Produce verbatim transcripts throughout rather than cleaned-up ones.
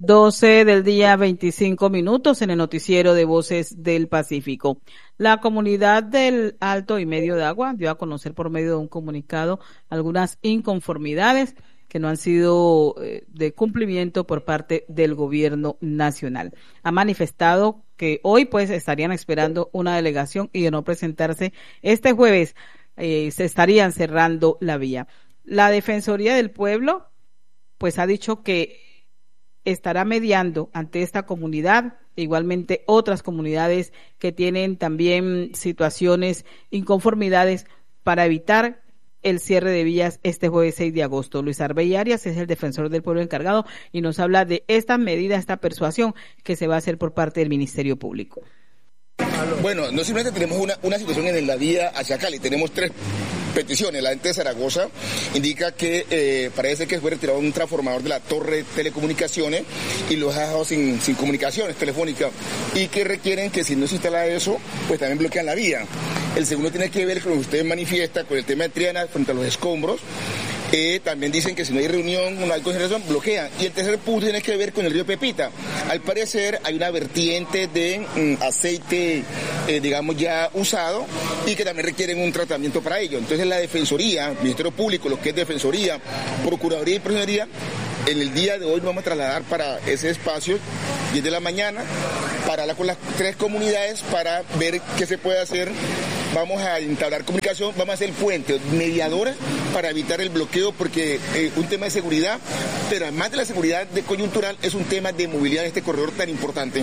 doce del día, veinticinco minutos en el noticiero de Voces del Pacífico. La comunidad del Alto y Medio de Agua dio a conocer por medio de un comunicado algunas inconformidades que no han sido eh, de cumplimiento por parte del gobierno nacional. Ha manifestado que hoy pues estarían esperando una delegación y de no presentarse este jueves eh, se estarían cerrando la vía. La Defensoría del Pueblo pues ha dicho que estará mediando ante esta comunidad, igualmente otras comunidades que tienen también situaciones, inconformidades, para evitar el cierre de vías este jueves seis de agosto. Luis Arbey Arias es el defensor del pueblo encargado y nos habla de esta medida, esta persuasión que se va a hacer por parte del Ministerio Público. Bueno, no simplemente tenemos una, una situación en la vía hacia Cali, tenemos tres peticiones. La gente de Zaragoza indica que eh, parece que fue retirado un transformador de la torre de telecomunicaciones y los ha dejado sin, sin comunicaciones telefónicas y que requieren que si no se instala eso, pues también bloquean la vía. El segundo tiene que ver con lo que usted manifiesta, con el tema de Triana frente a los escombros. Eh, también dicen que si no hay reunión, no hay concentración, bloquean. Y el tercer punto tiene que ver con el río Pepita. Al parecer hay una vertiente de mm, aceite, eh, digamos, ya usado y que también requieren un tratamiento para ello. Entonces la Defensoría, Ministerio Público, lo que es Defensoría, Procuraduría y Personería, en el día de hoy nos vamos a trasladar para ese espacio, diez de la mañana, para hablar con las tres comunidades para ver qué se puede hacer. Vamos a entablar comunicación, vamos a hacer puentes, mediadores para evitar el bloqueo, porque eh, un tema de seguridad, pero además de la seguridad de coyuntural, es un tema de movilidad en este corredor tan importante.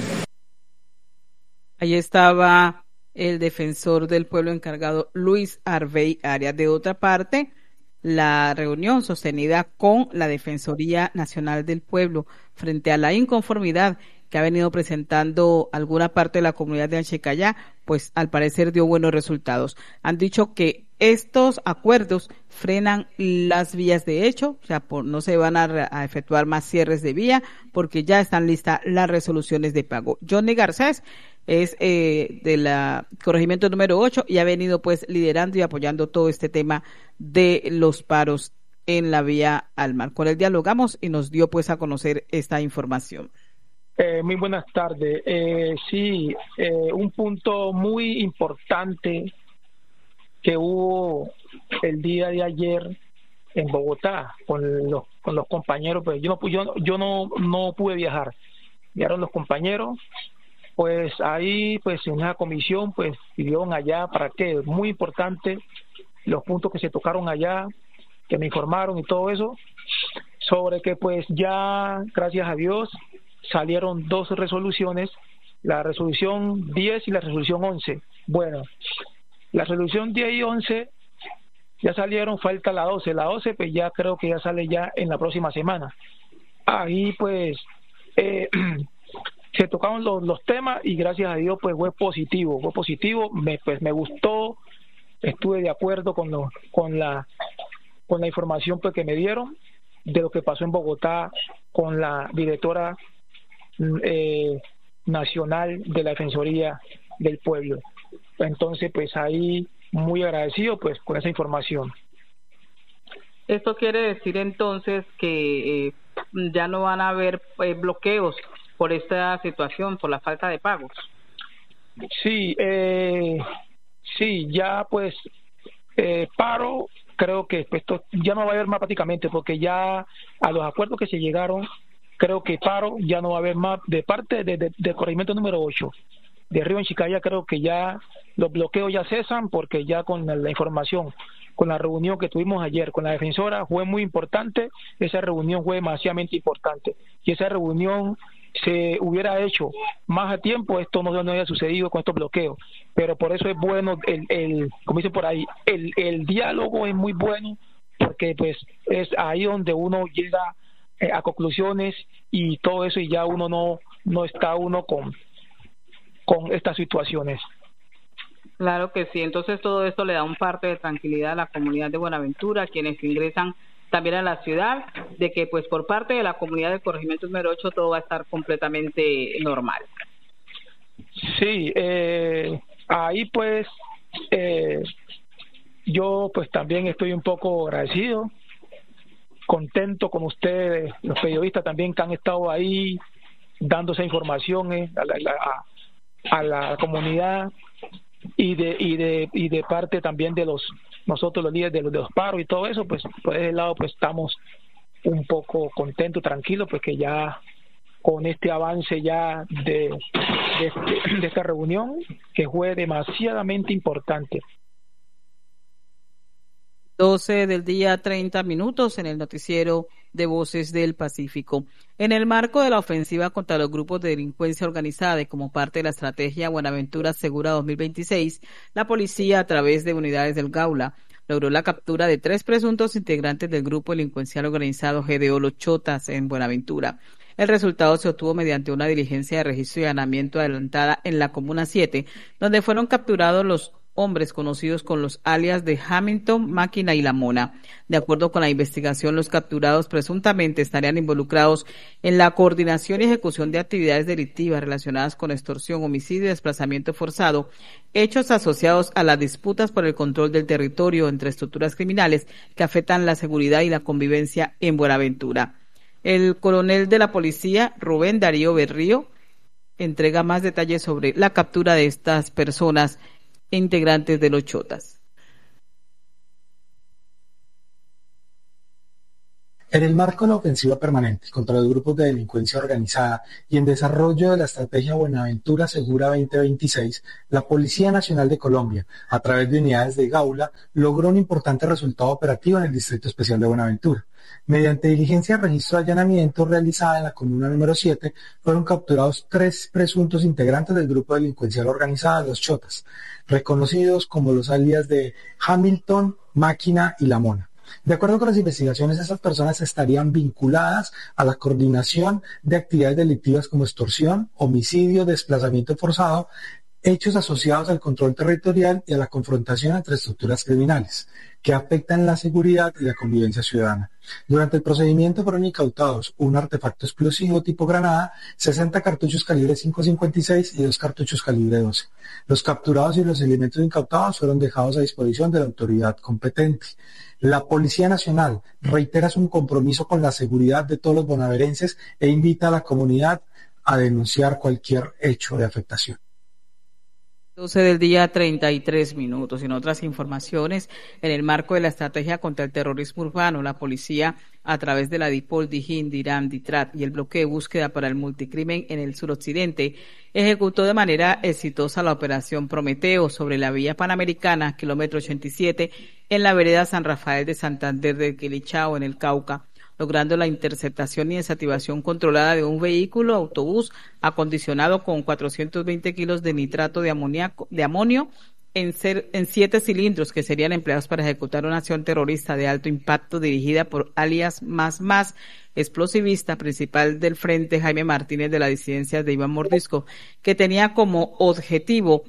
Ahí estaba el defensor del pueblo encargado, Luis Arbey Arias. De otra parte, la reunión sostenida con la Defensoría Nacional del Pueblo frente a la inconformidad que ha venido presentando alguna parte de la comunidad de Anchecayá, pues al parecer dio buenos resultados. Han dicho que estos acuerdos frenan las vías de hecho, o sea, por, no se van a, a efectuar más cierres de vía porque ya están listas las resoluciones de pago. Johnny Garcés es eh, de la corregimiento número ocho y ha venido pues liderando y apoyando todo este tema de los paros en la vía al mar. Con él dialogamos y nos dio pues a conocer esta información. Eh, muy buenas tardes. Eh, sí, eh, un punto muy importante que hubo el día de ayer en Bogotá con los con los compañeros, pues yo no yo, yo no no pude viajar. Viajaron los compañeros, pues ahí pues en una comisión pues pidieron allá para qué, muy importante los puntos que se tocaron allá, que me informaron y todo eso, sobre que pues ya gracias a Dios salieron dos resoluciones, la resolución diez y la resolución once. Bueno, la resolución diez y once ya salieron, falta la doce. La doce pues ya creo que ya sale ya en la próxima semana. Ahí pues eh, se tocaron los, los temas y gracias a Dios pues fue positivo, fue positivo, me, pues me gustó, estuve de acuerdo con, lo, con, la, con la información pues que me dieron de lo que pasó en Bogotá con la directora Eh, nacional de la Defensoría del Pueblo. Entonces pues ahí muy agradecido pues con esa información. Esto quiere decir entonces que eh, ya no van a haber eh, bloqueos por esta situación, por la falta de pagos. Sí, eh, sí, ya pues eh, paro, creo que pues, esto ya no va a haber más prácticamente porque ya a los acuerdos que se llegaron, creo que paro ya no va a haber más de parte de, de, de corregimiento número ocho de Río Anchicaya. Creo que ya los bloqueos ya cesan porque ya con la, la información, con la reunión que tuvimos ayer con la defensora fue muy importante. Esa reunión fue demasiadamente importante y esa reunión se hubiera hecho más a tiempo, esto no, no había sucedido con estos bloqueos, pero por eso es bueno el, el como dicen por ahí, el, el diálogo es muy bueno porque pues es ahí donde uno llega a conclusiones y todo eso y ya uno no no está uno con con estas situaciones. Claro que sí, entonces todo esto le da un parte de tranquilidad a la comunidad de Buenaventura, quienes ingresan también a la ciudad, de que pues por parte de la comunidad del corregimiento número ocho todo va a estar completamente normal. Sí, eh, ahí pues eh, yo pues también estoy un poco agradecido contento con ustedes, los periodistas también que han estado ahí dándose informaciones a la, a, a la comunidad y de y de y de parte también de los nosotros los líderes de los, de los paros y todo eso, pues por ese lado pues estamos un poco contentos, tranquilos, pues que ya con este avance ya de, de, este, de esta reunión que fue demasiadamente importante. doce del día, treinta minutos en el noticiero de Voces del Pacífico. En el marco de la ofensiva contra los grupos de delincuencia organizada y como parte de la estrategia Buenaventura Segura dos mil veintiséis, la policía, a través de unidades del Gaula, logró la captura de tres presuntos integrantes del grupo delincuencial organizado G D O Los Chotas en Buenaventura. El resultado se obtuvo mediante una diligencia de registro y allanamiento adelantada en la Comuna siete, donde fueron capturados los hombres conocidos con los alias de Hamilton, Máquina y La Mona. De acuerdo con la investigación, los capturados presuntamente estarían involucrados en la coordinación y ejecución de actividades delictivas relacionadas con extorsión, homicidio y desplazamiento forzado, hechos asociados a las disputas por el control del territorio entre estructuras criminales que afectan la seguridad y la convivencia en Buenaventura. El coronel de la policía, Rubén Darío Berrío, entrega más detalles sobre la captura de estas personas integrantes de los Chotas. En el marco de la ofensiva permanente contra los grupos de delincuencia organizada y en desarrollo de la estrategia Buenaventura Segura veinte veintiséis, la Policía Nacional de Colombia, a través de unidades de Gaula, logró un importante resultado operativo en el Distrito Especial de Buenaventura. Mediante diligencia de registro de allanamiento realizada en la comuna número siete, fueron capturados tres presuntos integrantes del grupo delincuencial organizado Los Chotas, reconocidos como los alias de Hamilton, Máquina y La Mona. De acuerdo con las investigaciones, esas personas estarían vinculadas a la coordinación de actividades delictivas como extorsión, homicidio, desplazamiento forzado, hechos asociados al control territorial y a la confrontación entre estructuras criminales, que afectan la seguridad y la convivencia ciudadana. Durante el procedimiento fueron incautados un artefacto explosivo tipo granada, sesenta cartuchos calibre cinco cincuenta y seis y dos cartuchos calibre doce. Los capturados y los elementos incautados fueron dejados a disposición de la autoridad competente. La Policía Nacional reitera su compromiso con la seguridad de todos los bonaerenses e invita a la comunidad a denunciar cualquier hecho de afectación. doce del día, treinta y tres minutos. En otras informaciones, en el marco de la estrategia contra el terrorismo urbano, la policía, a través de la DIPOL, DIJÍN, DIRAM, DITRAT y el bloque de búsqueda para el multicrimen en el suroccidente, ejecutó de manera exitosa la operación Prometeo sobre la vía panamericana, kilómetro ochenta y siete, en la vereda San Rafael de Santander de Quilichao, en el Cauca, logrando la interceptación y desactivación controlada de un vehículo autobús acondicionado con cuatrocientos veinte kilos de nitrato de amoníaco, de amonio en, ser, en siete cilindros que serían empleados para ejecutar una acción terrorista de alto impacto dirigida por alias Más Más, explosivista principal del Frente Jaime Martínez de la disidencia de Iván Mordisco, que tenía como objetivo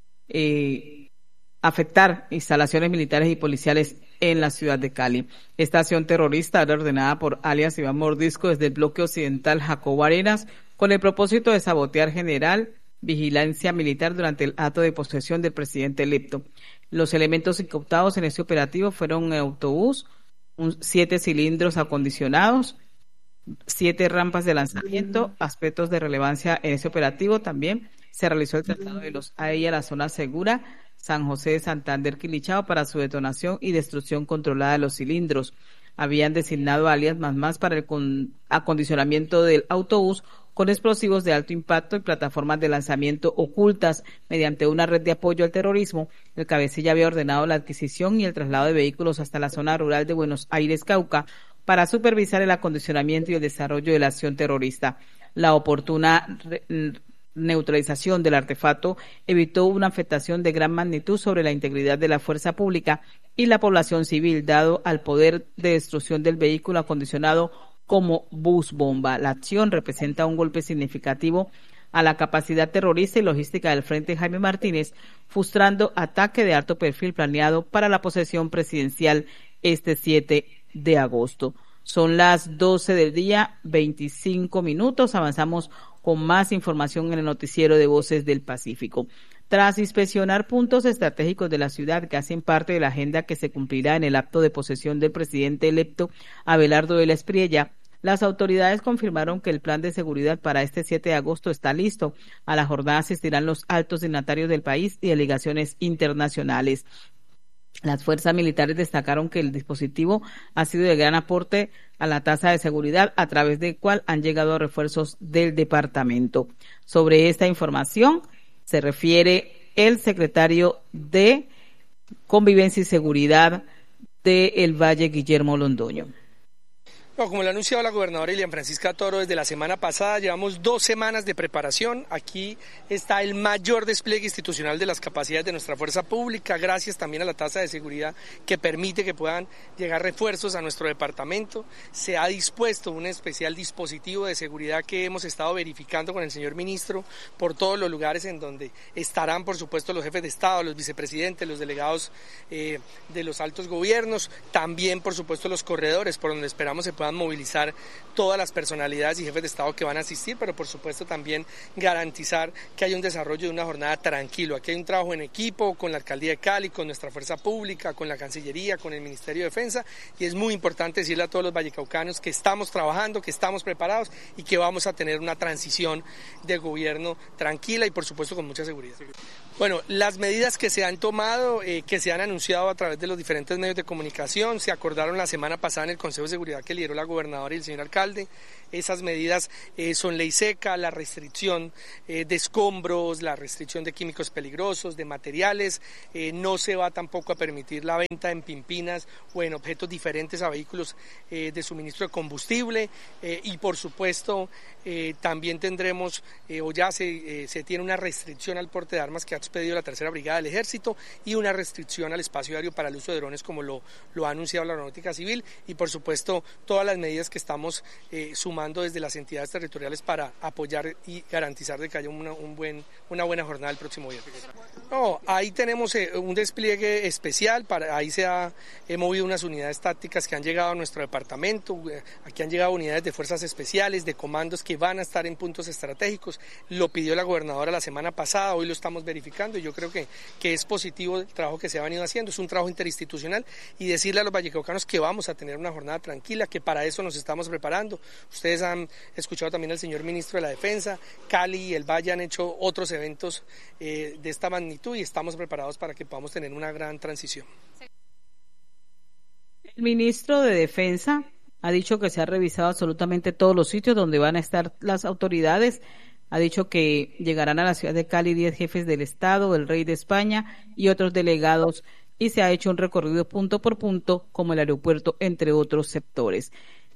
eh, afectar instalaciones militares y policiales en la ciudad de Cali. Esta acción terrorista era ordenada por alias Iván Mordisco desde el bloque occidental Jacobo Arenas con el propósito de sabotear general vigilancia militar durante el acto de posesión del presidente electo. Los elementos incautados en este operativo fueron un autobús, un, siete cilindros acondicionados, siete rampas de lanzamiento, aspectos de relevancia en ese operativo. También se realizó el traslado de los A I a la zona segura San José de Santander Quilichao para su detonación y destrucción controlada de los cilindros. Habían designado alias Más Más para el con, acondicionamiento del autobús con explosivos de alto impacto y plataformas de lanzamiento ocultas mediante una red de apoyo al terrorismo. El cabecilla había ordenado la adquisición y el traslado de vehículos hasta la zona rural de Buenos Aires, Cauca, para supervisar el acondicionamiento y el desarrollo de la acción terrorista. La oportuna re, neutralización del artefacto evitó una afectación de gran magnitud sobre la integridad de la fuerza pública y la población civil, dado al poder de destrucción del vehículo acondicionado como bus bomba. La acción representa un golpe significativo a la capacidad terrorista y logística del Frente Jaime Martínez, frustrando ataque de alto perfil planeado para la posesión presidencial este siete de agosto. Son las doce del día, veinticinco minutos. Avanzamos con más información en el noticiero de Voces del Pacífico. Tras inspeccionar puntos estratégicos de la ciudad que hacen parte de la agenda que se cumplirá en el acto de posesión del presidente electo Abelardo de la Espriella, las autoridades confirmaron que el plan de seguridad para este siete de agosto está listo. A la jornada asistirán los altos dignatarios del país y delegaciones internacionales. Las fuerzas militares destacaron que el dispositivo ha sido de gran aporte a la tasa de seguridad, a través del cual han llegado refuerzos del departamento. Sobre esta información se refiere el secretario de Convivencia y Seguridad de El Valle, Guillermo Londoño. No, como lo ha anunciado la gobernadora Ilian Francisca Toro desde la semana pasada, llevamos dos semanas de preparación. Aquí está el mayor despliegue institucional de las capacidades de nuestra fuerza pública, gracias también a la tasa de seguridad que permite que puedan llegar refuerzos a nuestro departamento. Se ha dispuesto un especial dispositivo de seguridad que hemos estado verificando con el señor ministro por todos los lugares en donde estarán, por supuesto, los jefes de Estado, los vicepresidentes, los delegados eh, de los altos gobiernos, también, por supuesto, los corredores, por donde esperamos se puedan movilizar todas las personalidades y jefes de Estado que van a asistir, pero por supuesto también garantizar que haya un desarrollo de una jornada tranquilo. Aquí hay un trabajo en equipo con la Alcaldía de Cali, con nuestra Fuerza Pública, con la Cancillería, con el Ministerio de Defensa, y es muy importante decirle a todos los vallecaucanos que estamos trabajando, que estamos preparados y que vamos a tener una transición de gobierno tranquila y por supuesto con mucha seguridad. Bueno, las medidas que se han tomado, eh, que se han anunciado a través de los diferentes medios de comunicación, se acordaron la semana pasada en el Consejo de Seguridad que lideró la gobernadora y el señor alcalde. Esas medidas eh, son ley seca, la restricción eh, de escombros, la restricción de químicos peligrosos, de materiales. Eh, no se va tampoco a permitir la venta en pimpinas o en objetos diferentes a vehículos eh, de suministro de combustible. Eh, y por supuesto eh, también tendremos, eh, o ya se, eh, se tiene una restricción al porte de armas que ha expedido la tercera brigada del ejército y una restricción al espacio aéreo para el uso de drones como lo, lo ha anunciado la aeronáutica civil, y por supuesto todas las medidas que estamos eh, sumando desde las entidades territoriales para apoyar y garantizar de que haya una, un buen, una buena jornada el próximo viernes. No, ahí tenemos eh, un despliegue especial, para, ahí se ha he movido unas unidades tácticas que han llegado a nuestro departamento, eh, aquí han llegado unidades de fuerzas especiales, de comandos que van a estar en puntos estratégicos. Lo pidió la gobernadora la semana pasada, hoy lo estamos verificando y yo creo que, que es positivo el trabajo que se ha venido haciendo, es un trabajo interinstitucional, y decirle a los vallecaucanos que vamos a tener una jornada tranquila, que para eso nos estamos preparando. Ustedes han escuchado también al señor ministro de la Defensa, Cali y el Valle han hecho otros eventos eh, de esta magnitud y estamos preparados para que podamos tener una gran transición. El ministro de Defensa ha dicho que se ha revisado absolutamente todos los sitios donde van a estar las autoridades. Ha dicho que llegarán a la ciudad de Cali diez jefes del Estado, el rey de España y otros delegados, y se ha hecho un recorrido punto por punto como el aeropuerto, entre otros sectores.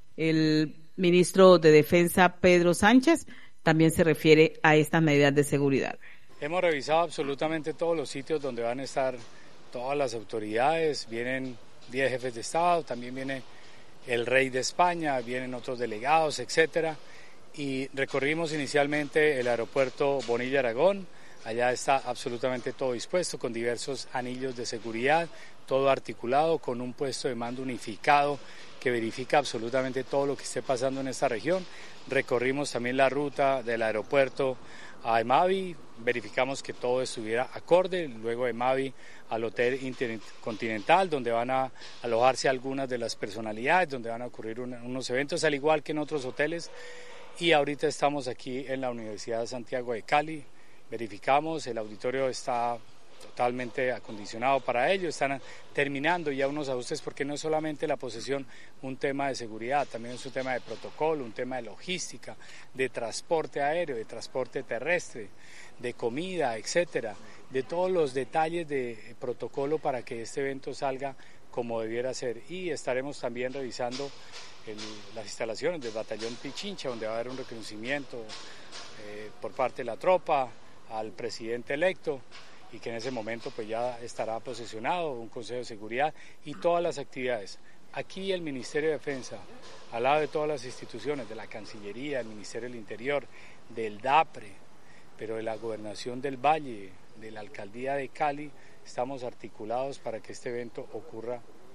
El ministro de Defensa, Pedro Sánchez, también se refiere a estas medidas de seguridad. Hemos revisado absolutamente todos los sitios donde van a estar todas las autoridades. Vienen diez jefes de Estado, también viene el rey de España, vienen otros delegados, etcétera. Y recorrimos inicialmente el aeropuerto Bonilla Aragón. Allá está absolutamente todo dispuesto, con diversos anillos de seguridad, todo articulado, con un puesto de mando unificado que verifica absolutamente todo lo que esté pasando en esta región. Recorrimos también la ruta del aeropuerto a Emavi, verificamos que todo estuviera acorde, luego de Emavi al Hotel Intercontinental, donde van a alojarse algunas de las personalidades, donde van a ocurrir una, unos eventos, al igual que en otros hoteles. Y ahorita estamos aquí en la Universidad de Santiago de Cali, verificamos, el auditorio está totalmente acondicionado para ello, están terminando ya unos ajustes porque no es solamente la posesión un tema de seguridad, también es un tema de protocolo, un tema de logística, de transporte aéreo, de transporte terrestre, de comida, etcétera, de todos los detalles de protocolo para que este evento salga como debiera ser. Y estaremos también revisando el, las instalaciones del batallón Pichincha, donde va a haber un reconocimiento eh, por parte de la tropa al presidente electo, y que en ese momento pues ya estará posesionado un Consejo de Seguridad y todas las actividades. Aquí el Ministerio de Defensa, al lado de todas las instituciones, de la Cancillería, del Ministerio del Interior, del DAPRE, pero de la Gobernación del Valle, de la Alcaldía de Cali, estamos articulados para que este evento ocurra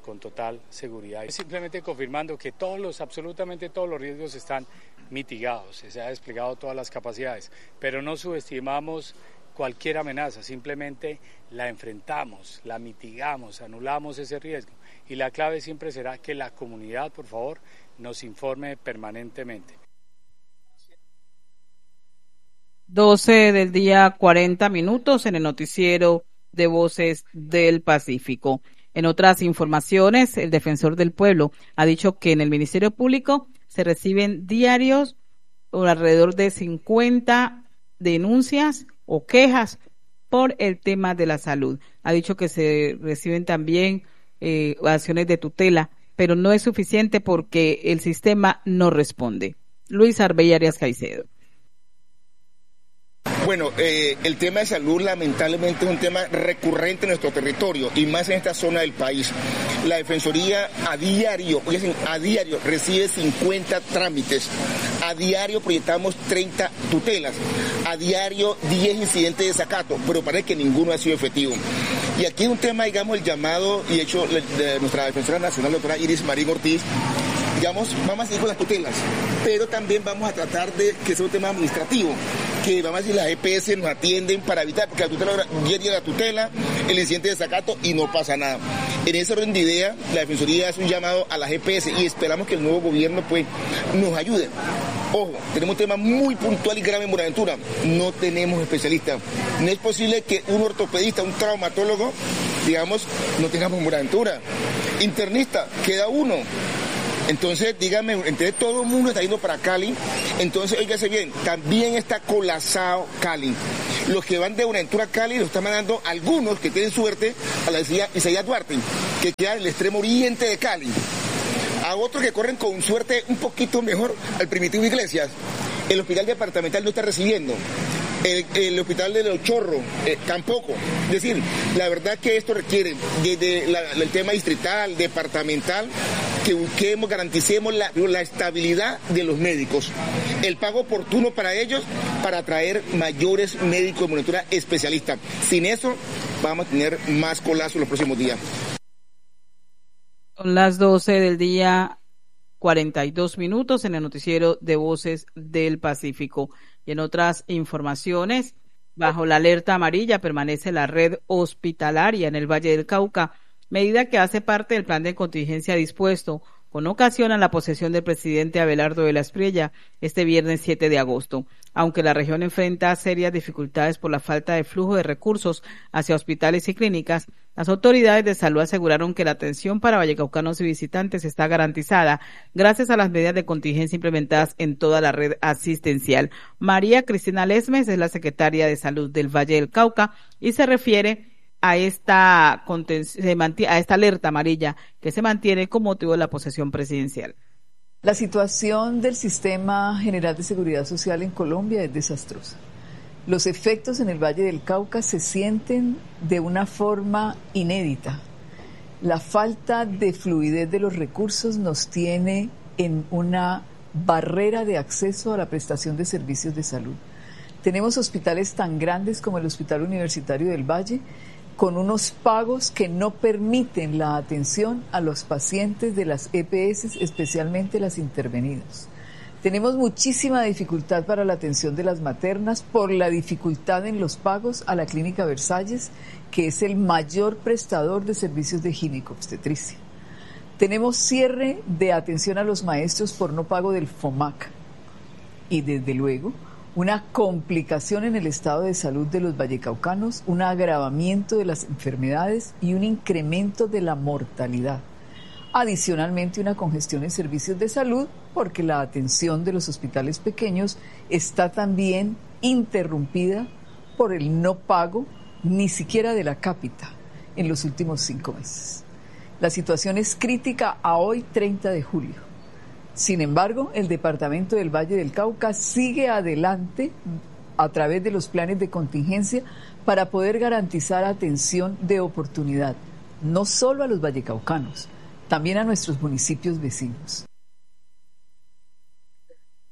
con total seguridad. Simplemente confirmando que todos los, absolutamente todos los riesgos están mitigados, se ha desplegado todas las capacidades, pero no subestimamos cualquier amenaza, simplemente la enfrentamos, la mitigamos, anulamos ese riesgo. Y la clave siempre será que la comunidad, por favor, nos informe permanentemente. doce del día, cuarenta minutos en el noticiero de Voces del Pacífico. En otras informaciones, el defensor del pueblo ha dicho que en el Ministerio Público se reciben diarios o alrededor de cincuenta denuncias o quejas por el tema de la salud. Ha dicho que se reciben también eh, acciones de tutela, pero no es suficiente porque el sistema no responde. Luis Arbey Arias Caicedo. Bueno, eh, el tema de salud lamentablemente es un tema recurrente en nuestro territorio y más en esta zona del país. La Defensoría a diario, a diario recibe cincuenta trámites, a diario proyectamos treinta tutelas, a diario diez incidentes de desacato, pero parece que ninguno ha sido efectivo. Y aquí es un tema, digamos, el llamado y hecho de nuestra Defensora Nacional, doctora Iris Marín Ortiz. Digamos, vamos a seguir con las tutelas, pero también vamos a tratar de que sea un tema administrativo, que vamos a decir las E P S nos atienden para evitar, porque la tutela llega la tutela, el incidente de desacato y no pasa nada. En ese orden de idea, la Defensoría hace un llamado a las E P S y esperamos que el nuevo gobierno pues nos ayude. Ojo, tenemos un tema muy puntual y grave en Buenaventura, no tenemos especialistas. No es posible que un ortopedista, un traumatólogo, digamos, no tengamos en Buenaventura. Internista, queda uno. Entonces, dígame, entonces todo el mundo está yendo para Cali, entonces, óigase bien, también está colapsado Cali. Los que van de Buenaventura a Cali los están mandando algunos que tienen suerte a la Isaías Duarte, que queda en el extremo oriente de Cali. A otros que corren con suerte un poquito mejor al Primitivo Iglesias. El hospital departamental no está recibiendo. El, el hospital de Los Chorros eh, tampoco. Es decir, la verdad que esto requiere desde la, el tema distrital, departamental, que busquemos, garanticemos la, la estabilidad de los médicos, el pago oportuno para ellos, para atraer mayores médicos de Buenaventura especialistas. Sin eso, vamos a tener más colapso en los próximos días. Son las doce del día, cuarenta y dos minutos en el noticiero de Voces del Pacífico. Y en otras informaciones, bajo la alerta amarilla permanece la red hospitalaria en el Valle del Cauca, medida que hace parte del plan de contingencia dispuesto con ocasión a la posesión del presidente Abelardo de la Espriella este viernes siete de agosto. Aunque la región enfrenta serias dificultades por la falta de flujo de recursos hacia hospitales y clínicas, las autoridades de salud aseguraron que la atención para vallecaucanos y visitantes está garantizada gracias a las medidas de contingencia implementadas en toda la red asistencial. María Cristina Lesmes es la secretaria de Salud del Valle del Cauca y se refiere a esta, a esta alerta amarilla que se mantiene con motivo de la posesión presidencial. La situación del Sistema General de Seguridad Social en Colombia es desastrosa. Los efectos en el Valle del Cauca se sienten de una forma inédita. La falta de fluidez de los recursos nos tiene en una barrera de acceso a la prestación de servicios de salud. Tenemos hospitales tan grandes como el Hospital Universitario del Valle, con unos pagos que no permiten la atención a los pacientes de las E P S, especialmente las intervenidas. Tenemos muchísima dificultad para la atención de las maternas por la dificultad en los pagos a la Clínica Versalles, que es el mayor prestador de servicios de ginecobstetricia. Tenemos cierre de atención a los maestros por no pago del FOMAC y, desde luego, una complicación en el estado de salud de los vallecaucanos, un agravamiento de las enfermedades y un incremento de la mortalidad. Adicionalmente, una congestión en servicios de salud porque la atención de los hospitales pequeños está también interrumpida por el no pago ni siquiera de la cápita en los últimos cinco meses. La situación es crítica a hoy, treinta de julio. Sin embargo, el Departamento del Valle del Cauca sigue adelante a través de los planes de contingencia para poder garantizar atención de oportunidad, no solo a los vallecaucanos, también a nuestros municipios vecinos.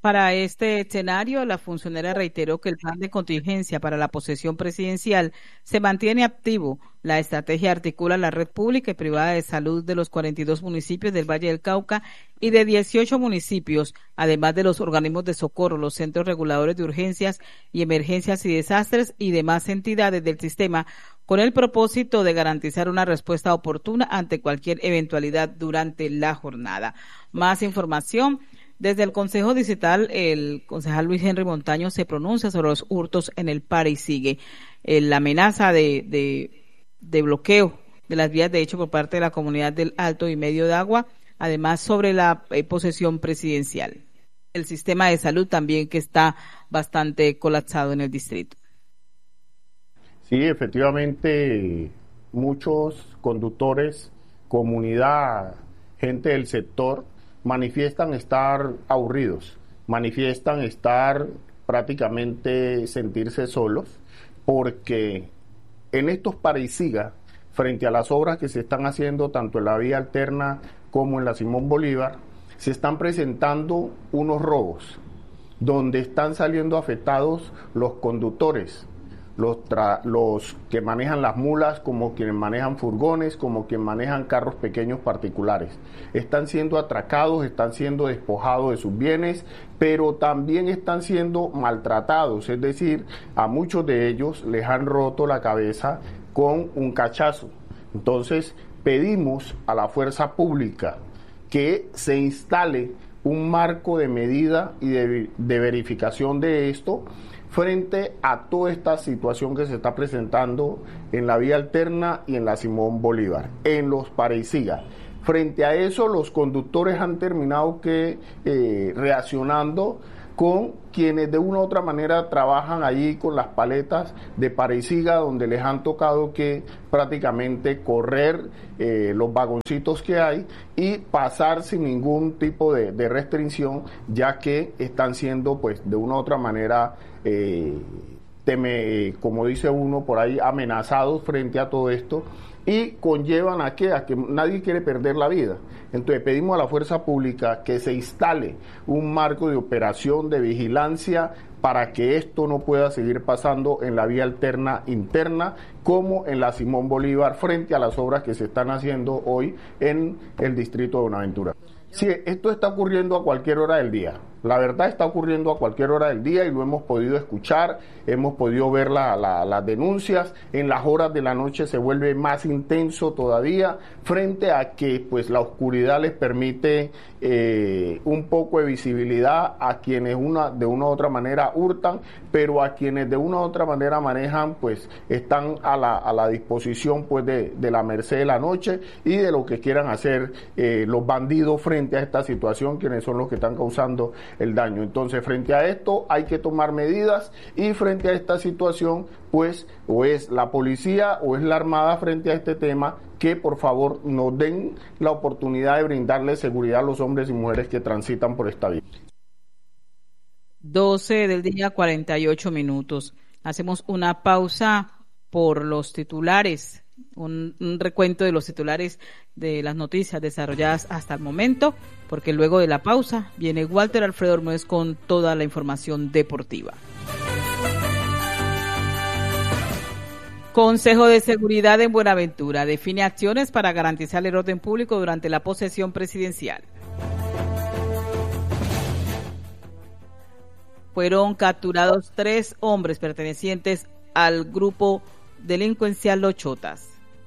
Para este escenario, la funcionaria reiteró que el plan de contingencia para la posesión presidencial se mantiene activo. La estrategia articula la red pública y privada de salud de los cuarenta y dos municipios del Valle del Cauca y de dieciocho municipios, además de los organismos de socorro, los centros reguladores de urgencias y emergencias y desastres y demás entidades del sistema, con el propósito de garantizar una respuesta oportuna ante cualquier eventualidad durante la jornada. Más información. Desde el Consejo Distrital, el concejal Luis Henry Montaño se pronuncia sobre los hurtos en el Pare y Sigue. Eh, la amenaza de, de, de bloqueo de las vías de hecho por parte de la comunidad del Alto y Medio de Agua, además sobre la eh, posesión presidencial. El sistema de salud también, que está bastante colapsado en el distrito. Sí, efectivamente, muchos conductores, comunidad, gente del sector, manifiestan estar aburridos, manifiestan estar prácticamente sentirse solos, porque en estos Pare y Siga, frente a las obras que se están haciendo tanto en la vía alterna como en la Simón Bolívar, se están presentando unos robos, donde están saliendo afectados los conductores, Los, tra- los que manejan las mulas, como quienes manejan furgones, como quienes manejan carros pequeños particulares. Están siendo atracados, están siendo despojados de sus bienes, pero también están siendo maltratados, es decir, a muchos de ellos les han roto la cabeza con un cachazo. Entonces, pedimos a la fuerza pública que se instale un marco de medida y de, de verificación de esto, frente a toda esta situación que se está presentando en la vía alterna y en la Simón Bolívar, en los Pare y Siga. Frente a eso, los conductores han terminado que eh, reaccionando con quienes de una u otra manera trabajan allí con las paletas de Pare y Siga, donde les han tocado que prácticamente correr eh, los vagoncitos que hay y pasar sin ningún tipo de, de restricción, ya que están siendo pues de una u otra manera eh, teme, como dice uno por ahí, amenazados frente a todo esto, y conllevan a que, a que nadie quiere perder la vida. Entonces pedimos a la fuerza pública que se instale un marco de operación, de vigilancia, para que esto no pueda seguir pasando en la vía alterna interna, como en la Simón Bolívar, frente a las obras que se están haciendo hoy en el distrito de Buenaventura. Sí, esto está ocurriendo a cualquier hora del día. La verdad, está ocurriendo a cualquier hora del día y lo hemos podido escuchar, hemos podido ver la, la, las denuncias. En las horas de la noche se vuelve más intenso todavía, frente a que pues la oscuridad les permite eh, un poco de visibilidad a quienes una de una u otra manera hurtan, pero a quienes de una u otra manera manejan, pues están a la, a la disposición pues de, de la merced de la noche y de lo que quieran hacer eh, los bandidos frente a esta situación, quienes son los que están causando el daño. Entonces, frente a esto hay que tomar medidas, y frente a esta situación, pues, o es la policía o es la armada frente a este tema, que por favor nos den la oportunidad de brindarle seguridad a los hombres y mujeres que transitan por esta vía. doce del día, cuarenta y ocho minutos. Hacemos una pausa por los titulares. Un, un recuento de los titulares de las noticias desarrolladas hasta el momento, porque luego de la pausa viene Walter Alfredo Ormez con toda la información deportiva. Consejo de Seguridad en Buenaventura define acciones para garantizar el orden público durante la posesión presidencial. Fueron capturados tres hombres pertenecientes al grupo delincuencial Los Chotas.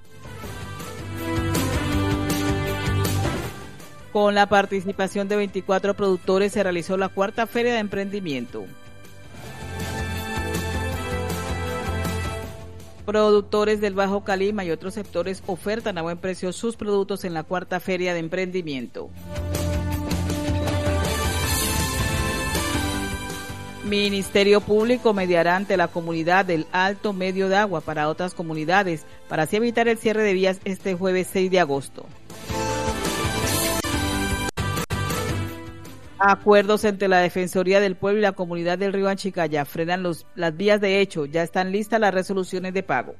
Con la participación de veinticuatro productores se realizó la cuarta Feria de Emprendimiento. Productores del Bajo Calima y otros sectores ofertan a buen precio sus productos en la cuarta Feria de Emprendimiento. Ministerio Público mediará ante la comunidad del Alto Medio de Agua para otras comunidades, para así evitar el cierre de vías este jueves seis de agosto. Acuerdos entre la Defensoría del Pueblo y la comunidad del Río Anchicaya frenan los, las vías de hecho. Ya están listas las resoluciones de pago.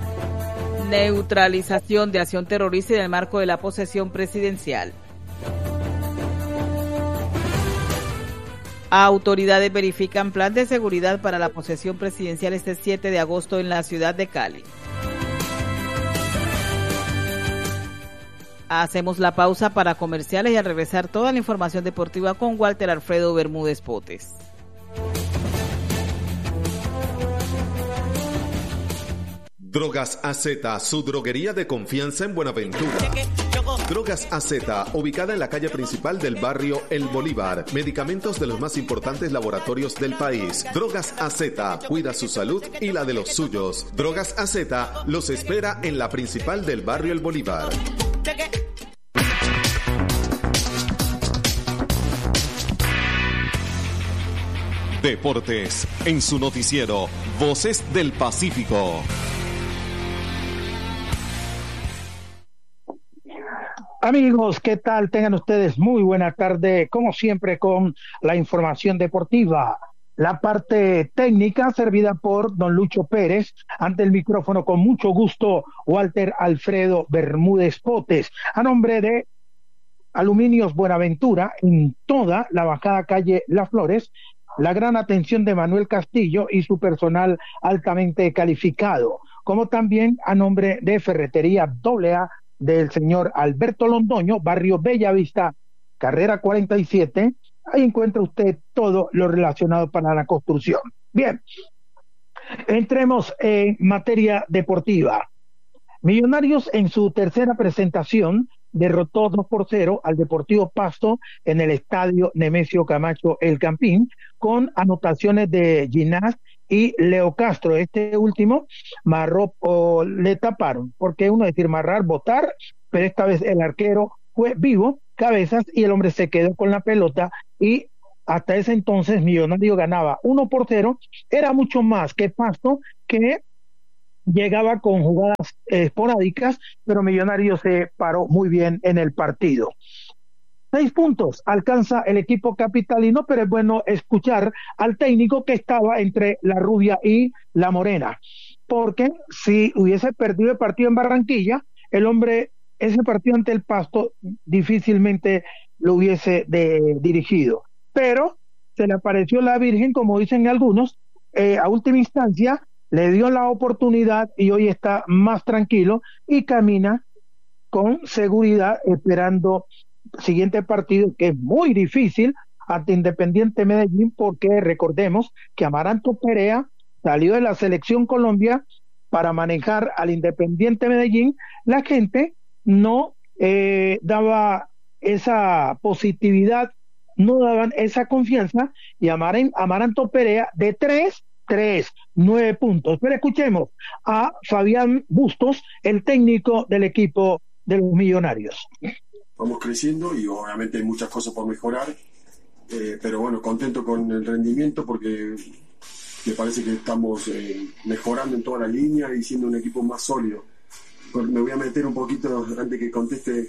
Neutralización de acción terrorista en el marco de la posesión presidencial. Autoridades verifican plan de seguridad para la posesión presidencial este siete de agosto en la ciudad de Cali. Hacemos la pausa para comerciales y al regresar toda la información deportiva con Walter Alfredo Bermúdez Potes. Drogas A Z, su droguería de confianza en Buenaventura. Drogas A Z, ubicada en la calle principal del barrio El Bolívar. Medicamentos de los más importantes laboratorios del país. Drogas A Z, cuida su salud y la de los suyos. Drogas A Z los espera en la principal del barrio El Bolívar. Deportes, en su noticiero, Voces del Pacífico. Amigos, ¿qué tal? Tengan ustedes muy buena tarde, como siempre con la información deportiva. La parte técnica servida por don Lucho Pérez, ante el micrófono con mucho gusto Walter Alfredo Bermúdez Potes, a nombre de Aluminios Buenaventura, en toda la bajada calle Las Flores, la gran atención de Manuel Castillo y su personal altamente calificado, como también a nombre de Ferretería Doble A del señor Alberto Londoño, barrio Bellavista, carrera cuarenta y siete, ahí encuentra usted todo lo relacionado para la construcción. Bien, entremos en materia deportiva. Millonarios en su tercera presentación derrotó dos por cero al Deportivo Pasto en el estadio Nemesio Camacho El Campín, con anotaciones de Ginás y Leo Castro. Este último marró o le taparon, porque uno decir marrar, botar, pero esta vez el arquero fue vivo, cabezas, y el hombre se quedó con la pelota, y hasta ese entonces Millonario ganaba uno por cero, era mucho más que Pasto, que llegaba con jugadas esporádicas, pero Millonario se paró muy bien en el partido. Seis puntos alcanza el equipo capitalino, pero es bueno escuchar al técnico que estaba entre la rubia y la morena, porque si hubiese perdido el partido en Barranquilla, el hombre, ese partido ante el Pasto, difícilmente lo hubiese de, dirigido, pero se le apareció la Virgen, como dicen algunos, eh, a última instancia, le dio la oportunidad y hoy está más tranquilo y camina con seguridad esperando siguiente partido, que es muy difícil, ante Independiente Medellín, porque recordemos que Amaranto Perea salió de la selección Colombia para manejar al Independiente Medellín. La gente no eh, daba esa positividad, no daban esa confianza, y Amaran, Amaranto Perea de tres, tres, nueve puntos. Pero escuchemos a Fabián Bustos, el técnico del equipo de los Millonarios. Vamos creciendo y obviamente hay muchas cosas por mejorar, eh, pero bueno, contento con el rendimiento porque me parece que estamos eh, mejorando en toda la línea y siendo un equipo más sólido. Me voy a meter un poquito antes que conteste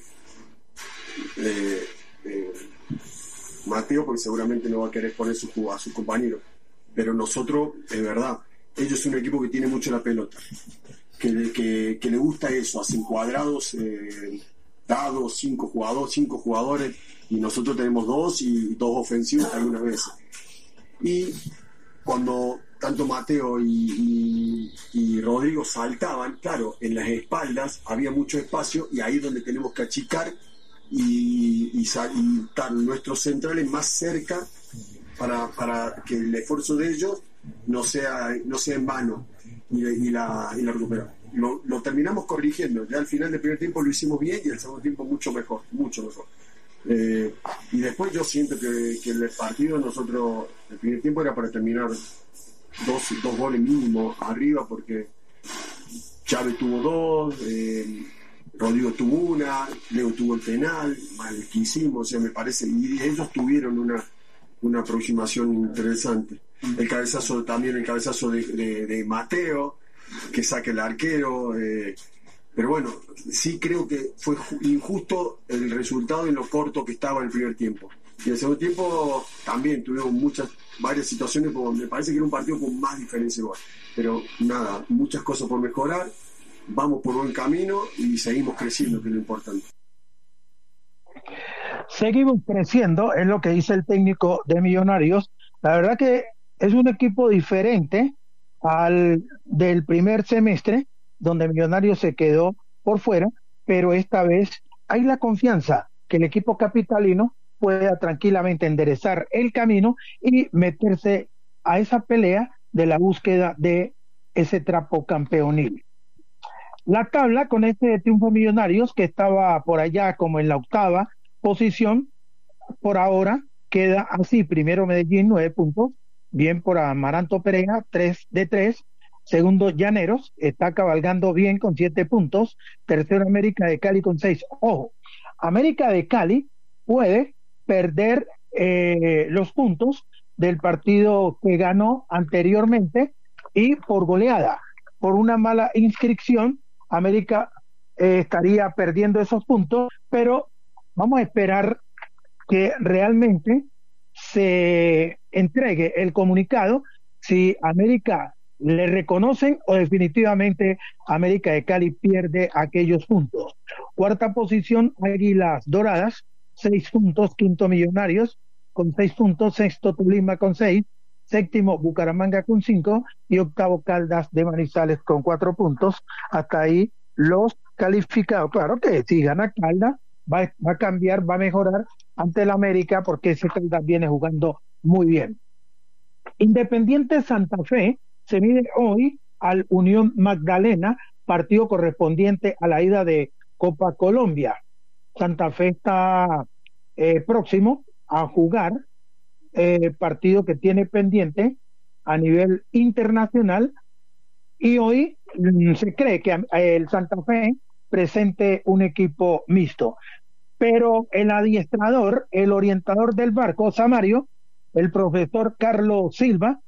eh, eh, Mateo, porque seguramente no va a querer poner su, a sus compañeros, pero nosotros, es verdad, ellos son un equipo que tiene mucho la pelota, que, que, que le gusta eso, hacen cuadrados, eh, dados, cinco jugadores, cinco jugadores, y nosotros tenemos dos y dos ofensivos algunas veces. Y cuando tanto Mateo y, y, y Rodrigo saltaban, claro, en las espaldas había mucho espacio y ahí es donde tenemos que achicar y, y, y estar nuestros centrales más cerca para, para que el esfuerzo de ellos no sea, no sea en vano y, y la, y la recuperamos. Lo, lo terminamos corrigiendo. Ya al final del primer tiempo lo hicimos bien y el segundo tiempo mucho mejor, mucho mejor. Eh, y después yo siento que, que el partido nosotros, el primer tiempo era para terminar dos, dos goles mínimo arriba, porque Chávez tuvo dos, eh, Rodrigo tuvo una, Leo tuvo el penal, mal que hicimos, o sea, me parece, y ellos tuvieron una, una aproximación interesante. El cabezazo también, el cabezazo de, de, de Mateo, que saque el arquero, eh, pero bueno, sí creo que fue injusto el resultado en lo corto que estaba el primer tiempo. Y el segundo tiempo también tuvimos muchas, varias situaciones donde me parece que era un partido con más diferencia igual. Pero nada, muchas cosas por mejorar, vamos por buen camino y seguimos creciendo, que es lo importante. Seguimos creciendo, es lo que dice el técnico de Millonarios. La verdad que es un equipo diferente al del primer semestre, donde Millonarios se quedó por fuera, pero esta vez hay la confianza que el equipo capitalino pueda tranquilamente enderezar el camino y meterse a esa pelea de la búsqueda de ese trapo campeonil. La tabla con este triunfo Millonarios, que estaba por allá como en la octava posición, por ahora queda así: primero Medellín, nueve puntos, bien por Amaranto Pereira, tres de tres. Segundo Llaneros, está cabalgando bien con siete puntos. Tercero América de Cali con seis. Ojo, América de Cali puede perder eh, los puntos del partido que ganó anteriormente y por goleada, por una mala inscripción, América eh, estaría perdiendo esos puntos, pero vamos a esperar que realmente se entregue el comunicado si América le reconocen o definitivamente América de Cali pierde aquellos puntos. Cuarta posición, Águilas Doradas, seis puntos. Quinto Millonarios con seis puntos. Sexto Tolima con seis. Séptimo Bucaramanga con cinco. Y octavo Caldas de Manizales con cuatro puntos. Hasta ahí los calificados. Claro que si gana Caldas va, va a cambiar, va a mejorar ante el América, porque ese Caldas viene jugando muy bien. Independiente Santa Fe se mide hoy al Unión Magdalena, partido correspondiente a la ida de Copa Colombia. Santa Fe está eh, próximo a jugar eh, partido que tiene pendiente a nivel internacional, y hoy mm, se cree que eh, el Santa Fe presente un equipo mixto, pero el adiestrador, el orientador del barco, Samario, el profesor Carlos Silva,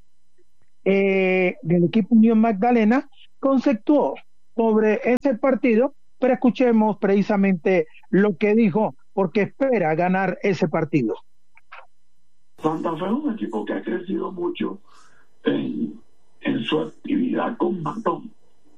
eh, del equipo Unión Magdalena, conceptuó sobre ese partido, pero escuchemos precisamente lo que dijo, porque espera ganar ese partido. Santa Fe es un equipo que ha crecido mucho en, en su actividad con Matón.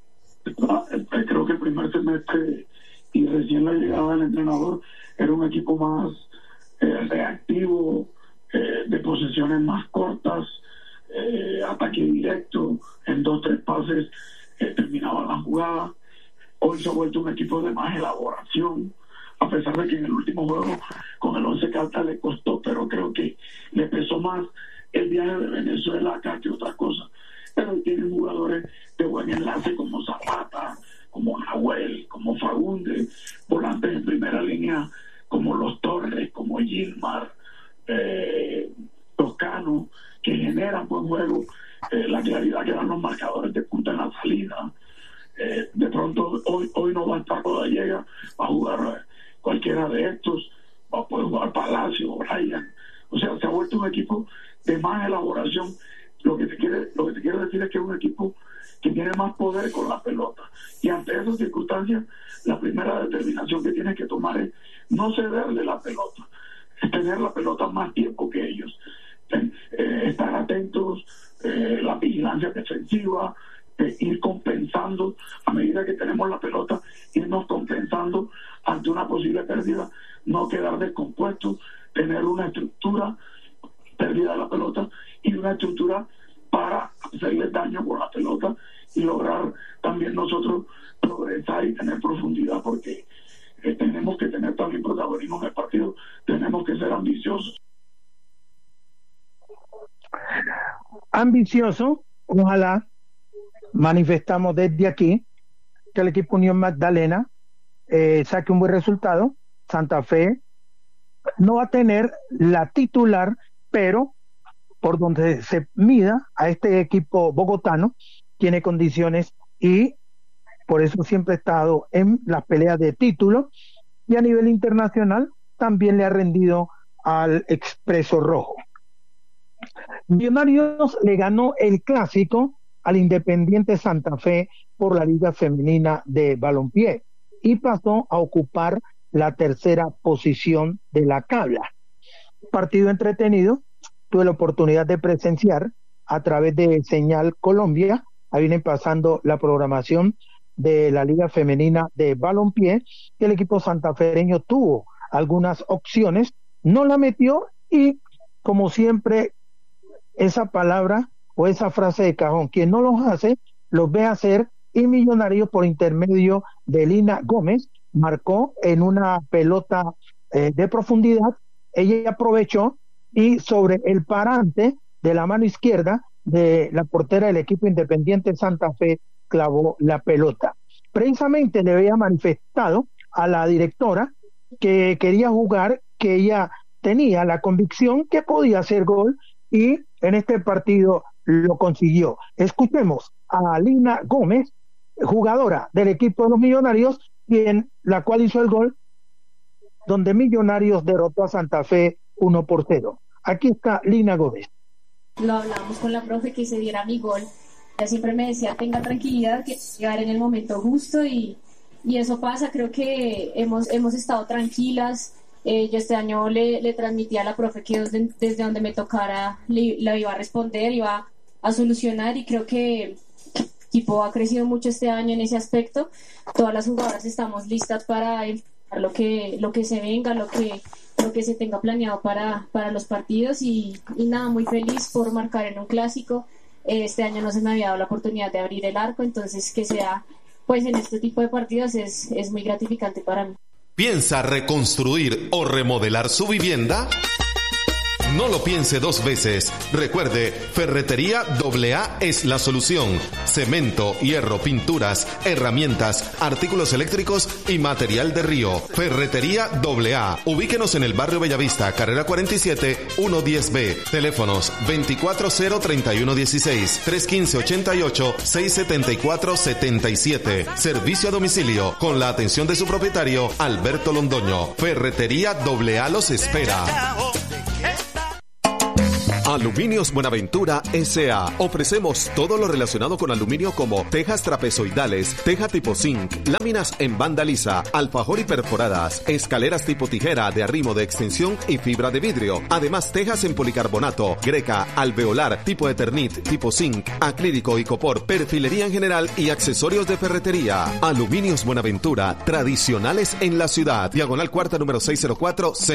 Creo que el primer semestre y recién la llegada del entrenador era un equipo más eh, reactivo, eh, de posesiones más cortas, eh, ataque directo, en dos tres pases eh, terminaban la jugada. Hoy se ha vuelto un equipo de más elaboración, a pesar de que en el último juego con el Once Caldas le costó, pero creo que le pesó más el viaje de Venezuela acá que otra cosa. Pero tienen jugadores de buen enlace como Zapata, como Nahuel, como Fagundes, volantes en primera línea como Los Torres, como Gilmar, eh, Toscano, que generan buen juego, eh, la claridad que dan los marcadores de punta en la salida. Eh, de pronto hoy hoy no va a estar Rodallega, va a jugar cualquiera de estos, va a poder jugar Palacio, Brian. O sea, se ha vuelto un equipo de más elaboración. Lo que te quiere, lo que te quiero decir es que es un equipo que tiene más poder con la pelota, y ante esas circunstancias la primera determinación que tienes que tomar es no cederle la pelota, es tener la pelota más tiempo que ellos, eh, estar atentos, eh, la vigilancia defensiva, eh, ir compensando a medida que tenemos la pelota, irnos compensando ante una posible pérdida, no quedar descompuestos, tener una estructura, pérdida de la pelota, y una estructura para hacerle daño con la pelota y lograr también nosotros progresar y tener profundidad, porque eh, tenemos que tener también protagonismo en el partido, tenemos que ser ambiciosos. Ambicioso, ojalá manifestamos desde aquí que el equipo Unión Magdalena eh, saque un buen resultado. Santa Fe no va a tener la titular, pero por donde se mida a este equipo bogotano, tiene condiciones, y por eso siempre ha estado en las peleas de título, y a nivel internacional también le ha rendido al Expreso Rojo. Millonarios le ganó el clásico al Independiente Santa Fe por la Liga Femenina de Balompié y pasó a ocupar la tercera posición de la tabla. Partido entretenido. Tuve la oportunidad de presenciar a través de Señal Colombia. Ahí viene pasando la programación de la Liga Femenina de Balompié, que el equipo santafereño tuvo algunas opciones, no la metió y, como siempre, esa palabra o esa frase de cajón, quien no los hace, los ve hacer, y Millonarios por intermedio de Lina Gómez marcó en una pelota eh, de profundidad, ella aprovechó y sobre el parante de la mano izquierda de la portera del equipo Independiente Santa Fe clavó la pelota. Precisamente le había manifestado a la directora que quería jugar, que ella tenía la convicción que podía hacer gol y en este partido lo consiguió. Escuchemos a Lina Gómez, jugadora del equipo de los Millonarios, quien la cual hizo el gol donde Millonarios derrotó a Santa Fe uno por cero. Aquí está Lina Gómez. Lo hablamos con la profe que se diera mi gol. Ella siempre me decía, tenga tranquilidad, que llegar en el momento justo y, y eso pasa. Creo que hemos, hemos estado tranquilas. Eh, yo este año le, le transmití a la profe que desde, desde donde me tocara le, le iba a responder, iba a solucionar y creo que el equipo ha crecido mucho este año en ese aspecto. Todas las jugadoras estamos listas para enfrentar lo que, lo que se venga, lo que, lo que se tenga planeado para, para los partidos y, y nada, muy feliz por marcar en un clásico. Este año no se me había dado la oportunidad de abrir el arco, entonces que sea pues en este tipo de partidos es, es muy gratificante para mí. ¿Piensa reconstruir o remodelar su vivienda? No lo piense dos veces. Recuerde, Ferretería doble A es la solución. Cemento, hierro, pinturas, herramientas, artículos eléctricos y material de río. Ferretería doble A. Ubíquenos en el barrio Bellavista, carrera cuarenta y siete, ciento diez B. Teléfonos veinticuatro cero treinta y uno dieciséis, trescientos quince ochenta y ocho, seiscientos setenta y cuatro setenta y siete. Servicio a domicilio con la atención de su propietario, Alberto Londoño. Ferretería doble A los espera. Aluminios Buenaventura S A Ofrecemos todo lo relacionado con aluminio como tejas trapezoidales, teja tipo zinc, láminas en banda lisa, alfajor y perforadas, escaleras tipo tijera de arrimo de extensión y fibra de vidrio. Además, tejas en policarbonato, greca, alveolar, tipo eternit, tipo zinc, acrílico y copor, perfilería en general y accesorios de ferretería. Aluminios Buenaventura, tradicionales en la ciudad. Diagonal cuarta número seiscientos cuatro.